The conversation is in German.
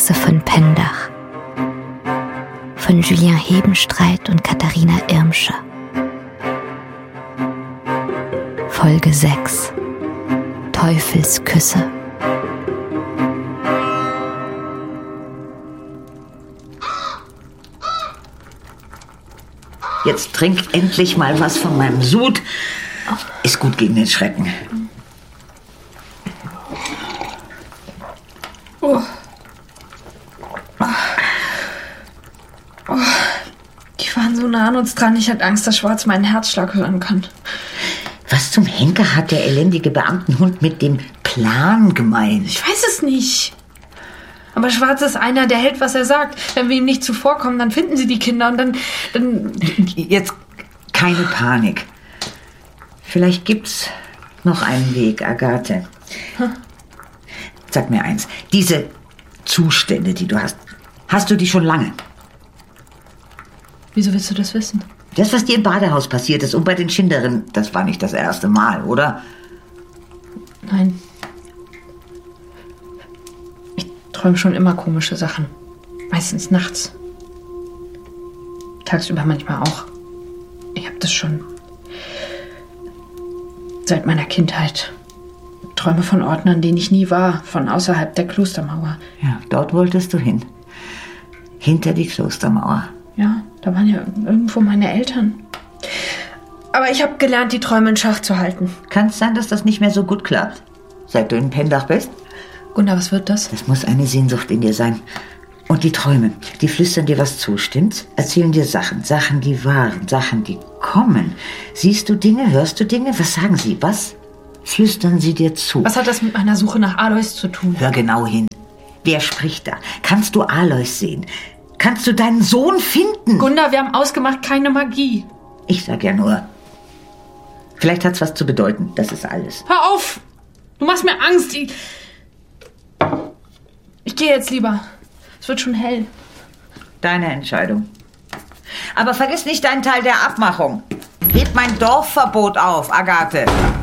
Hexe von Pendach von Julien Hebenstreit und Katharina Irmscher. Folge 6: Teufelsküsse. Jetzt trink endlich mal was von meinem Sud. Ist gut gegen den Schrecken. Die waren so nah an uns dran, ich hatte Angst, dass Schwarz meinen Herzschlag hören kann. Was zum Henker hat der elendige Beamtenhund mit dem Plan gemeint? Ich weiß es nicht. Aber Schwarz ist einer, der hält, was er sagt. Wenn wir ihm nicht zuvorkommen, dann finden sie die Kinder und dann... Jetzt keine Panik. Vielleicht gibt's noch einen Weg, Agathe. Sag mir eins, diese Zustände, die du hast du die schon lange? Wieso willst du das wissen? Das, was dir im Badehaus passiert ist und bei den Schinderinnen, das war nicht das erste Mal, oder? Nein. Ich träume schon immer komische Sachen. Meistens nachts. Tagsüber manchmal auch. Ich habe das schon seit meiner Kindheit. Träume von Orten, an denen ich nie war, von außerhalb der Klostermauer. Ja, dort wolltest du hin. Hinter die Klostermauer. Ja, da waren ja irgendwo meine Eltern. Aber ich habe gelernt, die Träume in Schach zu halten. Kann es sein, dass das nicht mehr so gut klappt, seit du in Pendach bist? Gunda, was wird das? Das muss eine Sehnsucht in dir sein. Und die Träume, die flüstern dir was zu, stimmt's? Erzählen dir Sachen, Sachen, die waren, Sachen, die kommen. Siehst du Dinge, hörst du Dinge? Was sagen sie? Was flüstern sie dir zu? Was hat das mit meiner Suche nach Alois zu tun? Hör genau hin. Wer spricht da? Kannst du Alois sehen? Kannst du deinen Sohn finden? Gunda, wir haben ausgemacht, keine Magie. Ich sag ja nur, vielleicht hat's was zu bedeuten. Das ist alles. Hör auf! Du machst mir Angst. Ich gehe jetzt lieber. Es wird schon hell. Deine Entscheidung. Aber vergiss nicht deinen Teil der Abmachung. Heb mein Dorfverbot auf, Agathe.